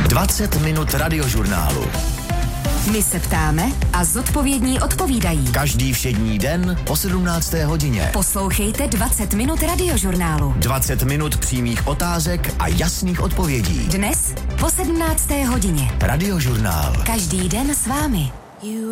20 minut radiožurnálu. My se ptáme a zodpovědní odpovídají. Každý všední den po 17. hodině. Poslouchejte 20 minut radiožurnálu. 20 minut přímých otázek a jasných odpovědí. Dnes po 17. hodině. Radiožurnál. Každý den s vámi.